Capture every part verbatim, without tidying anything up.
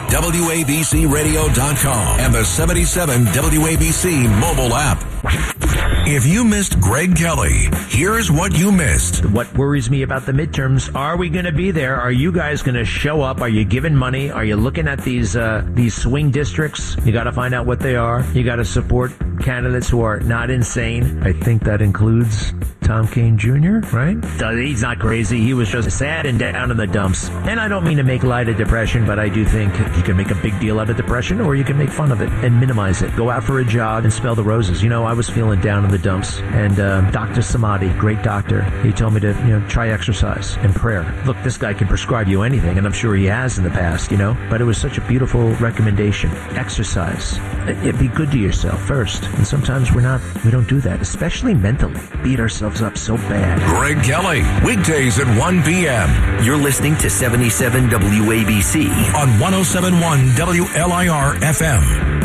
W A B C radio dot com, and the seventy-seven W A B C mobile app. If you missed Greg Kelly, here's what you missed. What worries me about the midterms, are we going to be there? Are you guys going to show up? Are you giving money? Are you looking at these uh, these swing districts? You got to find out what they are. You got to support candidates who are not insane. I think that includes Tom Kean Junior, right? He's not crazy. He was just sad and down in the dumps. And I don't mean to make light of depression, but I do think you can make a big deal out of depression, or you can make fun of it and minimize it. Go out for a jog and smell the roses. You know, I was feeling down in the dumps, and uh, Doctor Samadi, great doctor, he told me to, you know, try exercise and prayer. Look, this guy can prescribe you anything, and I'm sure he has in the past, you know, but it was such a beautiful recommendation. Exercise. It, be good to yourself first, and sometimes we're not, we don't do that, especially mentally. Beat ourselves up so bad. Greg Kelly, weekdays at one p.m. You're listening to seventy-seven W A B C on one oh seven point one W L I R F M.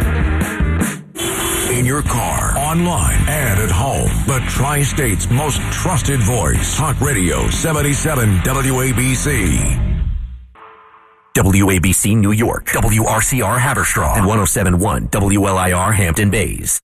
In your car, online, and at home. The Tri-State's most trusted voice. Talk Radio seventy-seven W A B C. W A B C New York, W R C R Haverstraw, and one oh seven point one W L I R Hampton Bays.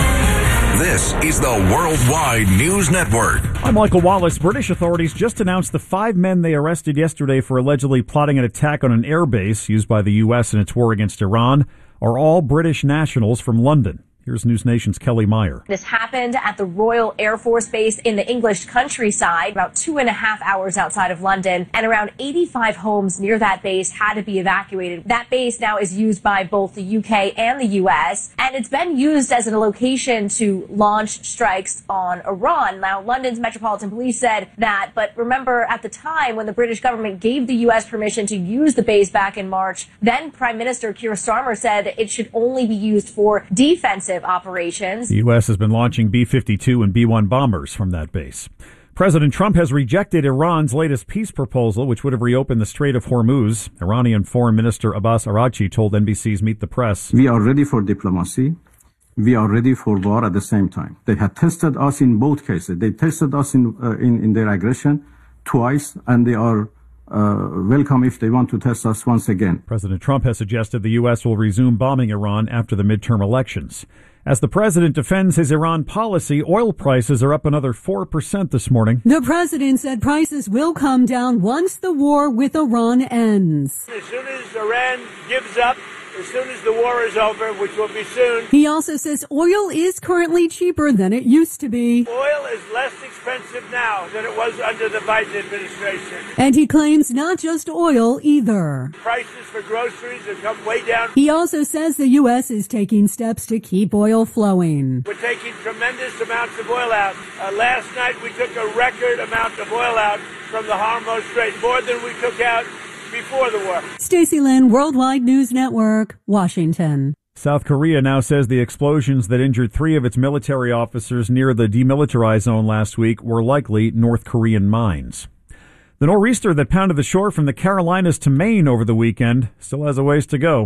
This is the Worldwide News Network. I'm Michael Wallace. British authorities just announced the five men they arrested yesterday for allegedly plotting an attack on an airbase used by the U S in its war against Iran are all British nationals from London. Here's News Nation's Kelly Meyer. This happened at the Royal Air Force Base in the English countryside, about two and a half hours outside of London, and around eighty-five homes near that base had to be evacuated. That base now is used by both the U K and the U S, and it's been used as a location to launch strikes on Iran. Now, London's Metropolitan Police said that, but remember at the time when the British government gave the U S permission to use the base back in March, then Prime Minister Keir Starmer said that it should only be used for defensive operations. The U S has been launching B fifty-two and B one bombers from that base. President Trump has rejected Iran's latest peace proposal, which would have reopened the Strait of Hormuz. Iranian Foreign Minister Abbas Araghchi told N B C's Meet the Press. We are ready for diplomacy. We are ready for war at the same time. They had tested us in both cases. They tested us in uh, in, in their aggression twice, and they are Uh, welcome if they want to test us once again. President Trump has suggested the U S will resume bombing Iran after the midterm elections. As the president defends his Iran policy, oil prices are up another four percent this morning. The president said prices will come down once the war with Iran ends. As soon as Iran gives up, as soon as the war is over, which will be soon. He also says oil is currently cheaper than it used to be. Oil is less expensive now than it was under the Biden administration. And he claims not just oil either. Prices for groceries have come way down. He also says the U S is taking steps to keep oil flowing. We're taking tremendous amounts of oil out. Uh, last night we took a record amount of oil out from the Hormuz Strait, more than we took out before the war. Stacey Lynn, Worldwide News Network, Washington. South Korea now says the explosions that injured three of its military officers near the demilitarized zone last week were likely North Korean mines. The nor'easter that pounded the shore from the Carolinas to Maine over the weekend still has a ways to go.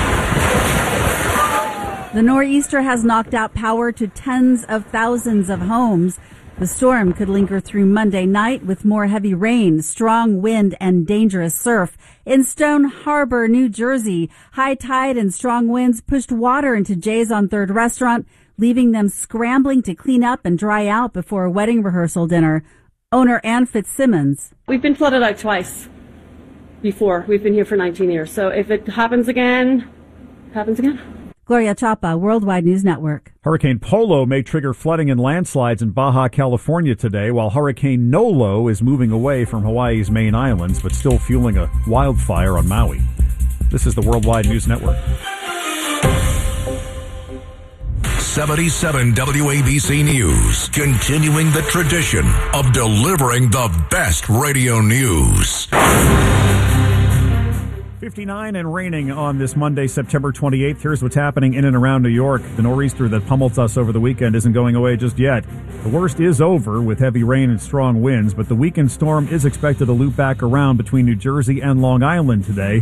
The nor'easter has knocked out power to tens of thousands of homes. The storm could linger through Monday night with more heavy rain, strong wind, and dangerous surf. In Stone Harbor, New Jersey, high tide and strong winds pushed water into Jay's on Third restaurant, leaving them scrambling to clean up and dry out before a wedding rehearsal dinner. Owner Ann Fitzsimmons. We've been flooded out twice before. We've been here for nineteen years. So if it happens again, it happens again. Gloria Chapa, Worldwide News Network. Hurricane Polo may trigger flooding and landslides in Baja California today, while Hurricane Nolo is moving away from Hawaii's main islands, but still fueling a wildfire on Maui. This is the Worldwide News Network. seventy-seven W A B C News, continuing the tradition of delivering the best radio news. fifty-nine and raining on this Monday, September twenty-eighth. Here's what's happening in and around New York. The nor'easter that pummeled us over the weekend isn't going away just yet. The worst is over with heavy rain and strong winds, but the weekend storm is expected to loop back around between New Jersey and Long Island today.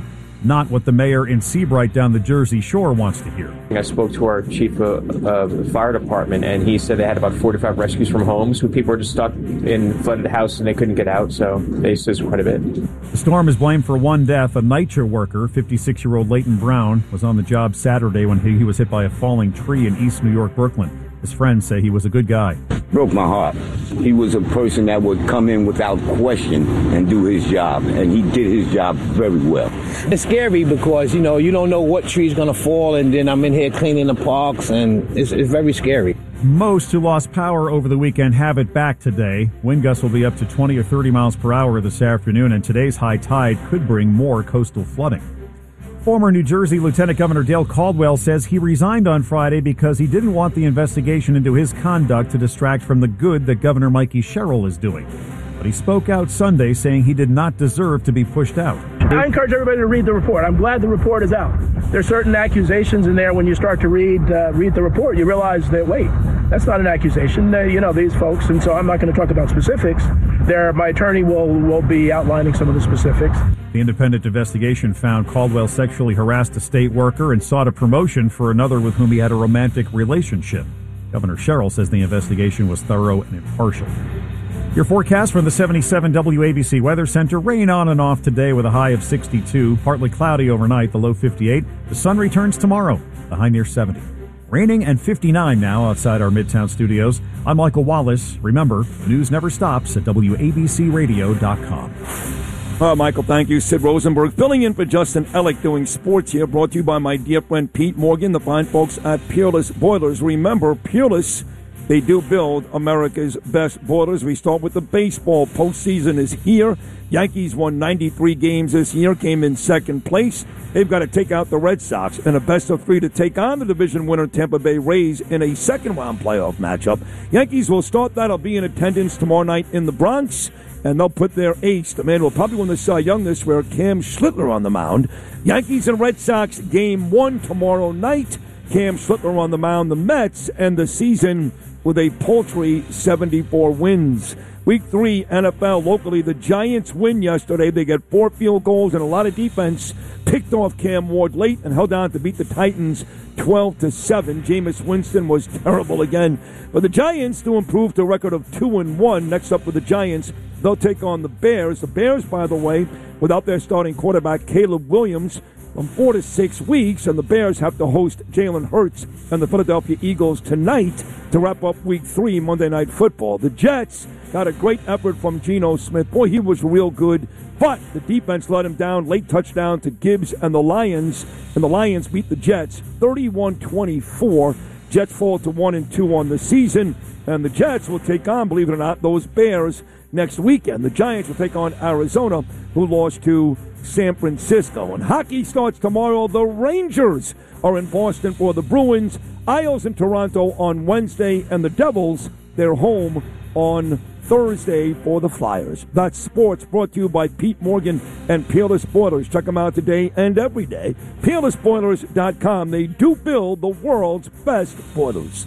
not what the mayor in Seabright down the Jersey Shore wants to hear. I spoke to our chief of uh, the fire department, and he said they had about forty-five rescues from homes where people were just stuck in flooded house and they couldn't get out, so they assist quite a bit. The storm is blamed for one death. A NYCHA worker, fifty-six-year-old Leighton Brown, was on the job Saturday when he, he was hit by a falling tree in East New York, Brooklyn. His friends say he was a good guy. Broke my heart. He was a person that would come in without question and do his job, and he did his job very well. It's scary because, you know, you don't know what tree's going to fall, and then I'm in here cleaning the parks, and it's, it's very scary. Most who lost power over the weekend have it back today. Wind gusts will be up to twenty or thirty miles per hour this afternoon, and today's high tide could bring more coastal flooding. Former New Jersey Lieutenant Governor Dale Caldwell says he resigned on Friday because he didn't want the investigation into his conduct to distract from the good that Governor Mikey Sherrill is doing. But he spoke out Sunday saying he did not deserve to be pushed out. I encourage everybody to read the report. I'm glad the report is out. There's certain accusations in there when you start to read uh, read the report. You realize that, wait, that's not an accusation. Uh, you know, these folks, and so I'm not going to talk about specifics. There, my attorney will, will be outlining some of the specifics. The independent investigation found Caldwell sexually harassed a state worker and sought a promotion for another with whom he had a romantic relationship. Governor Sherrill says the investigation was thorough and impartial. Your forecast from the seventy-seven W A B C Weather Center. Rain on and off today with a high of sixty-two. Partly cloudy overnight, the low fifty-eight. The sun returns tomorrow, the high near seventy. Raining and fifty-nine now outside our Midtown studios. I'm Michael Wallace. Remember, the news never stops at W A B C radio dot com. Uh, Michael, thank you. Sid Rosenberg filling in for Justin Ellick doing sports here. Brought to you by my dear friend Pete Morgan, the fine folks at Peerless Boilers. Remember, Peerless, they do build America's best boilers. We start with the baseball. Postseason is here. Yankees won ninety-three games this year, came in second place. They've got to take out the Red Sox in a best of three to take on the division winner Tampa Bay Rays in a second-round playoff matchup. Yankees will start that. I'll be in attendance tomorrow night in the Bronx, and they'll put their ace, the man who will probably win the Cy Young this year, Cam Schlittler, on the mound. Yankees and Red Sox game one tomorrow night. Cam Schlittler on the mound. The Mets end the season with a paltry seventy-four wins. Week three, N F L locally, the Giants win yesterday. They get four field goals and a lot of defense. Picked off Cam Ward late and held on to beat the Titans twelve to seven. Jameis Winston was terrible again. But the Giants do improve to a record of two and one. Next up with the Giants, they'll take on the Bears. The Bears, by the way, without their starting quarterback, Caleb Williams, from four to six weeks, and the Bears have to host Jalen Hurts and the Philadelphia Eagles tonight to wrap up Week three Monday Night Football. The Jets got a great effort from Geno Smith. Boy, he was real good, but the defense let him down. Late touchdown to Gibbs and the Lions, and the Lions beat the Jets thirty-one twenty-four. Jets fall to one and two on the season, and the Jets will take on, believe it or not, those Bears next weekend. The Giants will take on Arizona, who lost to San Francisco. And hockey starts tomorrow. The Rangers are in Boston for the Bruins. Isles in Toronto on Wednesday, and the Devils, they're home on Thursday for the Flyers. That's sports brought to you by Pete Morgan and Peerless Boilers. Check them out today and every day. Peerless Boilers dot com. They do build the world's best boilers.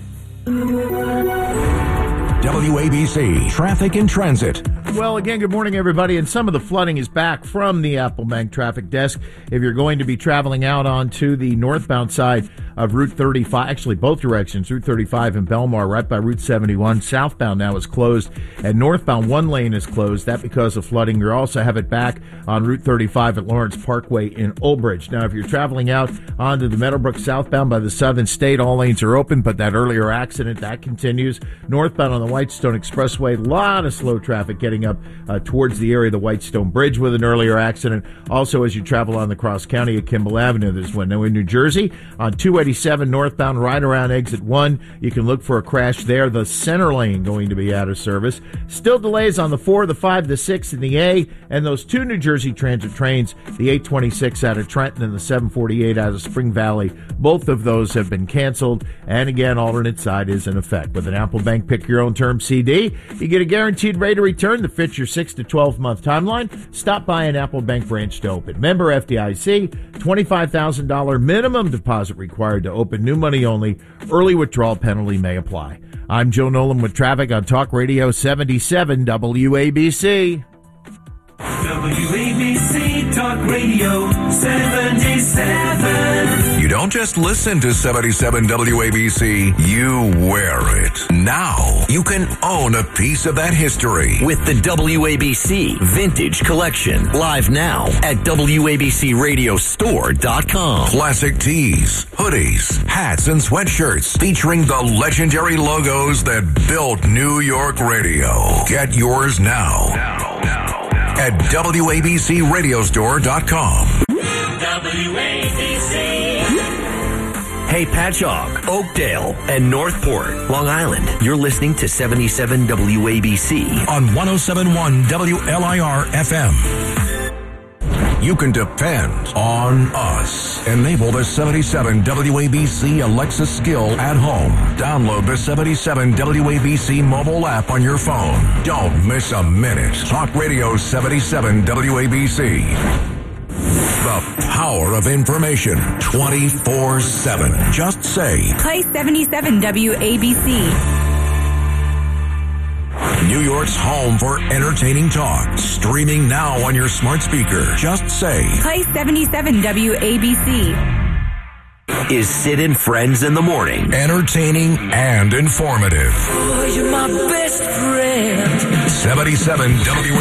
W A B C Traffic and Transit. Well, again, good morning, everybody. And some of the flooding is back from the Apple Bank traffic desk. If you're going to be traveling out onto the northbound side of Route thirty-five, actually both directions, Route thirty-five and Belmar, right by Route seventy-one. Southbound now is closed, and northbound one lane is closed. That because of flooding. You also have it back on Route thirty-five at Lawrence Parkway in Old Bridge. Now, if you're traveling out onto the Meadowbrook southbound by the Southern State, all lanes are open, but that earlier accident, that continues. Northbound on the Whitestone Expressway, a lot of slow traffic getting up uh, towards the area of the Whitestone Bridge with an earlier accident. Also, as you travel on the Cross County at Kimball Avenue, there's one. Now, in New Jersey, on two eighty-seven northbound, right around exit one, you can look for a crash there. The center lane going to be out of service. Still delays on the four, the five, the six, and the A, and those two New Jersey Transit trains, the eight twenty-six out of Trenton and the seven forty-eight out of Spring Valley. Both of those have been canceled, and again, alternate side is in effect. With an Apple Bank Pick Your Own Term C D, you get a guaranteed rate of return that fits your six to twelve month timeline. Stop by an Apple Bank branch to open. Member F D I C, twenty-five thousand dollars minimum deposit required to open. New money only. Early withdrawal penalty may apply. I'm Joe Nolan with traffic on Talk Radio seventy-seven W A B C. W A B C Talk Radio seventy-seven. don't just listen to seventy-seven W A B C, you wear it. Now, you can own a piece of that history. With the W A B C Vintage Collection. Live now at W A B C radio store dot com. Classic tees, hoodies, hats, and sweatshirts featuring the legendary logos that built New York radio. Get yours now. Now, now, now. At W A B C radio store dot com. W A B C. Hey, Patchogue, Oakdale, and Northport, Long Island. You're listening to seventy-seven W A B C on one oh seven point one W L I R F M. You can depend on us. Enable the seventy-seven W A B C Alexa skill at home. Download the seventy-seven W A B C mobile app on your phone. Don't miss a minute. Talk Radio seventy-seven W A B C. The power of information twenty-four seven. Just say, play seventy-seven W A B C. New York's home for entertaining talk. Streaming now on your smart speaker. Just say, play seventy-seven W A B C. Is Sid and Friends in the Morning. Entertaining and informative. Oh, you're my best friend. seventy-seven W